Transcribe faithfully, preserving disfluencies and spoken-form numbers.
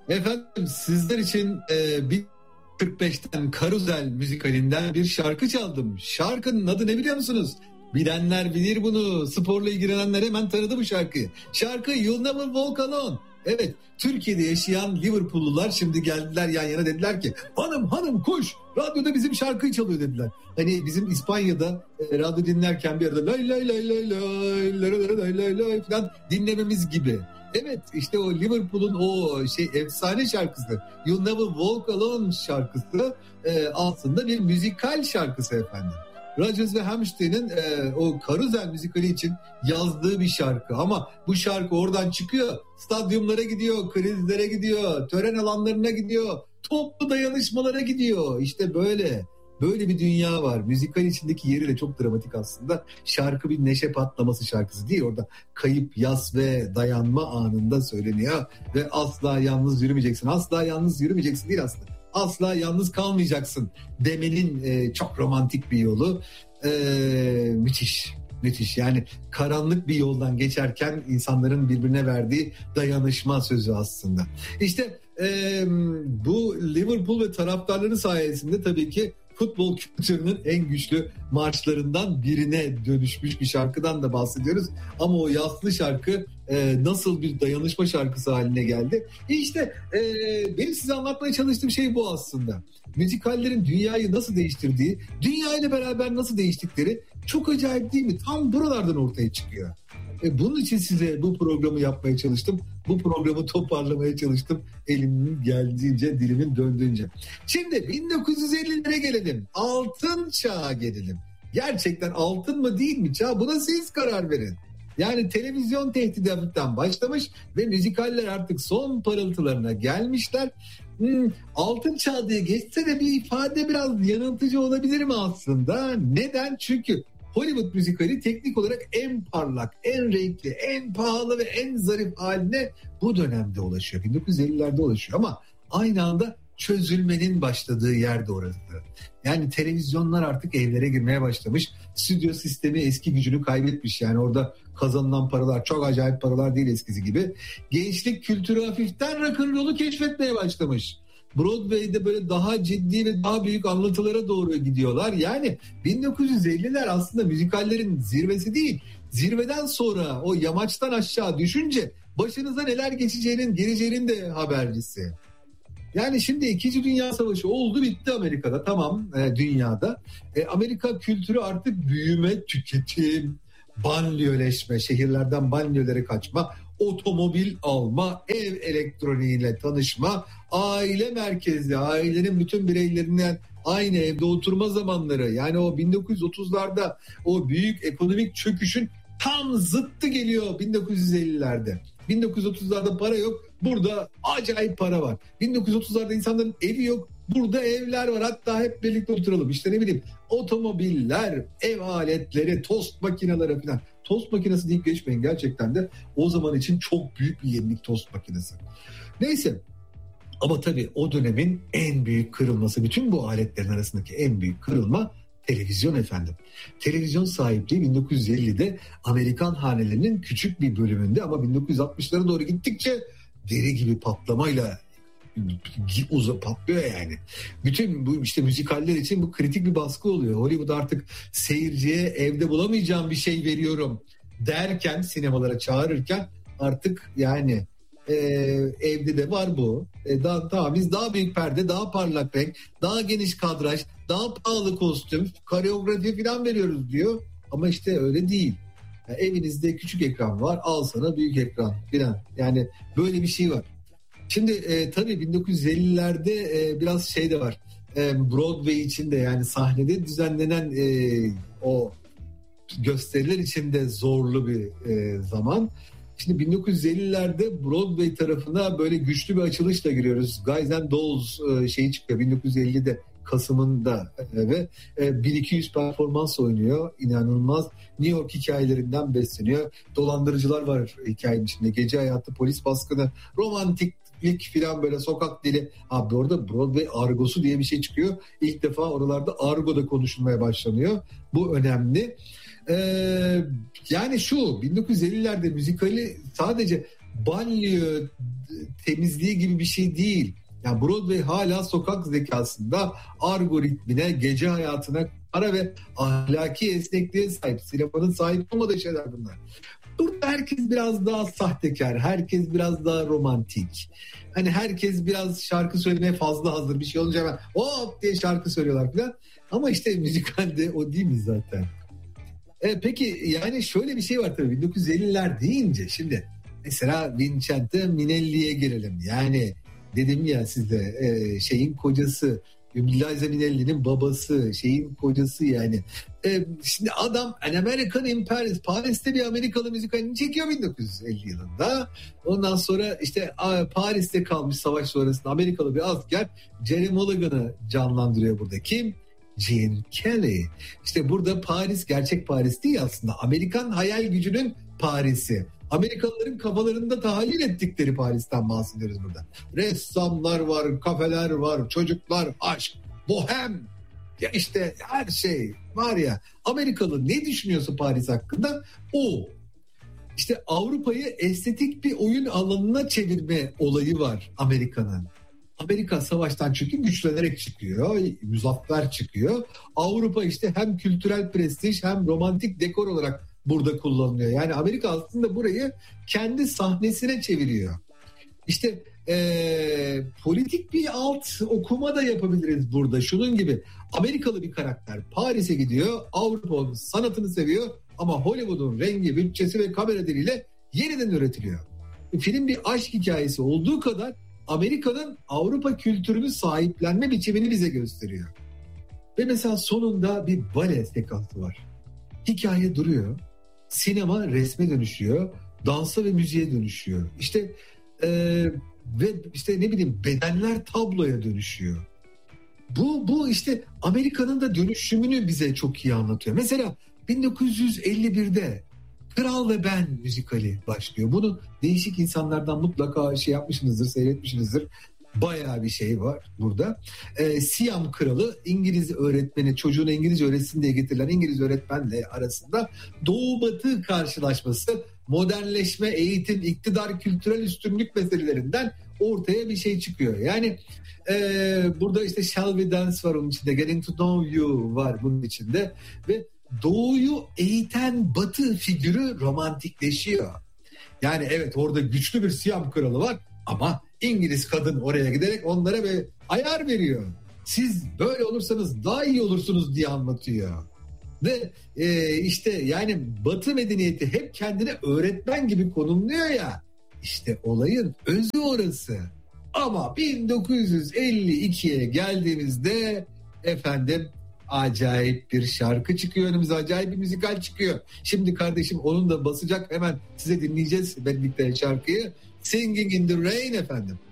Efendim sizler için e, bir kırk beşten Karuzel müzikalinden bir şarkı çaldım. Şarkının adı ne biliyor musunuz? Bilenler bilir bunu. Sporla ilgilenenler hemen tanıdı bu şarkıyı. Şarkı You'll Never Walk Alone. Evet, Türkiye'de yaşayan Liverpool'lular şimdi geldiler yan yana, dediler ki hanım hanım koş, radyoda bizim şarkıyı çalıyor dediler. Hani bizim İspanya'da e, radyo dinlerken bir arada lay lay lay lay lay lay lay lay lay falan dinlememiz gibi. Evet, işte o Liverpool'un o şey efsane şarkısı You'll Never Walk Alone şarkısı e, aslında bir müzikal şarkısı efendim. Rodgers ve Hammerstein'in e, o Karuzel müzikali için yazdığı bir şarkı ama bu şarkı oradan çıkıyor, stadyumlara gidiyor, krizlere gidiyor, tören alanlarına gidiyor, toplu dayanışmalara gidiyor. İşte böyle böyle bir dünya var. Müzikal içindeki yeri de çok dramatik aslında. Şarkı bir neşe patlaması şarkısı değil, orada kayıp, yas ve dayanma anında söyleniyor ve asla yalnız yürümeyeceksin, asla yalnız yürümeyeceksin değil aslında. Asla yalnız kalmayacaksın demenin e, çok romantik bir yolu. E, müthiş, müthiş. Yani karanlık bir yoldan geçerken insanların birbirine verdiği dayanışma sözü aslında. İşte e, bu Liverpool ve taraftarları sayesinde tabii ki futbol kültürünün en güçlü marşlarından birine dönüşmüş bir şarkıdan da bahsediyoruz. Ama o yaslı şarkı e, nasıl bir dayanışma şarkısı haline geldi? E işte e, benim size anlatmaya çalıştığım şey bu aslında. Müzikallerin dünyayı nasıl değiştirdiği, dünya ile beraber nasıl değiştikleri çok acayip değil mi? Tam buralardan ortaya çıkıyor. E, bunun için size bu programı yapmaya çalıştım. Bu programı toparlamaya çalıştım. Elimin geldiğince, dilimin döndüğünce. Şimdi bin dokuz yüz ellilere gelelim. Altın çağa gelelim. Gerçekten altın mı değil mi çağ? Buna siz karar verin. Yani televizyon tehdidi hafiften başlamış ve müzikaller artık son parıltılarına gelmişler. Hmm, altın çağ diye geçse de bir ifade biraz yanıltıcı olabilir mi aslında? Neden? Çünkü Hollywood müzikali teknik olarak en parlak, en renkli, en pahalı ve en zarif haline bu dönemde ulaşıyor. bin dokuz yüz ellilerde ulaşıyor ama aynı anda çözülmenin başladığı yerde orası. Yani televizyonlar artık evlere girmeye başlamış. Stüdyo sistemi eski gücünü kaybetmiş. Yani orada kazanılan paralar çok acayip paralar değil eskisi gibi. Gençlik kültürü hafiften rock'n'roll'u keşfetmeye başlamış. Broadway'de böyle daha ciddi ve daha büyük anlatılara doğru gidiyorlar. Yani bin dokuz yüz elliler aslında müzikallerin zirvesi değil. Zirveden sonra o yamaçtan aşağı düşünce başınıza neler geçeceğinin, geleceğinin de habercisi. Yani şimdi İkinci Dünya Savaşı oldu bitti Amerika'da, tamam, e, dünyada. E, Amerika kültürü artık büyüme, tüketim, banliyöleşme, şehirlerden banliyölere kaçma, otomobil alma, ev elektroniğiyle tanışma, aile merkezli, ailenin bütün bireylerinden aynı evde oturma zamanları. Yani o bin dokuz yüz otuzlarda o büyük ekonomik çöküşün tam zıttı geliyor bin dokuz yüz ellilerde. bin dokuz yüz otuzlarda para yok, burada acayip para var. bin dokuz yüz otuzlarda insanların evi yok, burada evler var, hatta hep birlikte oturalım. İşte ne bileyim, otomobiller, ev aletleri, tost makineleri falan. Tost makinesi deyip geçmeyin, gerçekten de o zaman için çok büyük bir yenilik tost makinesi. Neyse, ama tabii o dönemin en büyük kırılması, bütün bu aletlerin arasındaki en büyük kırılma televizyon efendim. Televizyon sahipliği bin dokuz yüz ellide Amerikan hanelerinin küçük bir bölümünde, ama bin dokuz yüz altmışlara doğru gittikçe deri gibi patlamayla uza patlıyor yani. Bütün bu işte müzikaller için bu kritik bir baskı oluyor. Hollywood artık seyirciye evde bulamayacağım bir şey veriyorum derken, sinemalara çağırırken artık yani e, evde de var bu. E, daha, daha biz daha büyük perde, daha parlak renk, daha geniş kadraj, daha pahalı kostüm, koreografi falan veriyoruz diyor. Ama işte öyle değil. Yani evinizde küçük ekran var, al sana büyük ekran falan. Yani böyle bir şey var. Şimdi e, tabii bin dokuz yüz ellilerde e, biraz şey de var. E, Broadway için de, yani sahnede düzenlenen e, o gösteriler için de zorlu bir e, zaman. Şimdi bin dokuz yüz ellilerde Broadway tarafına böyle güçlü bir açılışla giriyoruz. Guys and Dolls e, şeyi çıkıyor bin dokuz yüz ellide Kasım'ında e, ve e, bin iki yüz performans oynuyor. İnanılmaz. New York hikayelerinden besleniyor. Dolandırıcılar var hikayenin içinde. Gece hayatı, polis baskını, romantiklik filan, böyle sokak dili. Abi orada Broadway argosu diye bir şey çıkıyor. İlk defa oralarda argoda konuşulmaya başlanıyor. Bu önemli. Ee, yani şu bin dokuz yüz ellilerde müzikali sadece banliyö temizliği gibi bir şey değil. Yani Broadway hala sokak zekasında, argo ritmine, gece hayatına, para ve ahlaki esnekliğe sahip. Sinemanın sahip olmadığı şeyler bunlar. Burada herkes biraz daha sahtekar, herkes biraz daha romantik. Hani herkes biraz şarkı söylemeye fazla hazır. Bir şey olunca hemen hop diye şarkı söylüyorlar falan. Ama işte müzikalde o değil mi zaten? E, peki yani şöyle bir şey var tabii, bin dokuz yüz elliler deyince şimdi mesela Vincente Minelli'ye girelim. Yani dedim ya size e, şeyin kocası, Liza Minnelli'nin babası, şeyin kocası yani. E, şimdi adam An American in Paris, Paris'te bir Amerikalı müzikalini çekiyor bin dokuz yüz elli yılında. Ondan sonra işte Paris'te kalmış savaş sonrasında Amerikalı bir asker Jerry Mulligan'ı canlandırıyor burada. Kim? Gene Kelly. İşte burada Paris gerçek Paris değil aslında. Amerikan hayal gücünün Paris'i. Amerikalıların kafalarında tahayyül ettikleri Paris'ten bahsediyoruz burada. Ressamlar var, kafeler var, çocuklar, aşk, bohem. Ya işte her şey var ya. Amerikalı ne düşünüyorsa Paris hakkında o. İşte Avrupa'yı estetik bir oyun alanına çevirme olayı var Amerika'nın. Amerika savaştan çünkü güçlenerek çıkıyor, muzaffer çıkıyor. Avrupa işte hem kültürel prestij hem romantik dekor olarak burada kullanılıyor. Yani Amerika aslında burayı kendi sahnesine çeviriyor. İşte ee, politik bir alt okuma da yapabiliriz burada. Şunun gibi, Amerikalı bir karakter Paris'e gidiyor, Avrupa'nın sanatını seviyor ama Hollywood'un rengi, bütçesi ve kamera diliyle yeniden üretiliyor. Film bir aşk hikayesi olduğu kadar Amerika'nın Avrupa kültürünü sahiplenme biçimini bize gösteriyor. Ve mesela sonunda bir bale sekansı var. Hikaye duruyor. Sinema resme dönüşüyor. Dansa ve müziğe dönüşüyor. İşte e, ve işte ne bileyim bedenler tabloya dönüşüyor. Bu, bu işte Amerika'nın da dönüşümünü bize çok iyi anlatıyor. Mesela bin dokuz yüz elli birde Kral ve Ben müzikali başlıyor. Bunu değişik insanlardan mutlaka şey yapmışsınızdır, seyretmişsinizdir. Bayağı bir şey var burada. Ee, Siam Kralı İngiliz öğretmeni, çocuğuna İngilizce öğretsin diye getirilen İngiliz öğretmenle arasında Doğu Batı karşılaşması, modernleşme, eğitim, iktidar, kültürel üstünlük meselelerinden ortaya bir şey çıkıyor. Yani e, burada işte Shall We Dance var onun içinde, Getting to Know You var bunun içinde ve Doğu'yu eğiten Batı figürü romantikleşiyor. Yani evet orada güçlü bir Siam kralı var ama İngiliz kadın oraya giderek onlara bir ayar veriyor. Siz böyle olursanız daha iyi olursunuz diye anlatıyor. Ve e, işte yani Batı medeniyeti hep kendine öğretmen gibi konumluyor ya. İşte olayın özü orası. Ama bin dokuz yüz elli ikiye geldiğimizde efendim acayip bir şarkı çıkıyor önümüze, acayip bir müzikal çıkıyor. Şimdi kardeşim onun da basacak, hemen size dinleyeceğiz birlikte şarkıyı. Singing in the Rain efendim.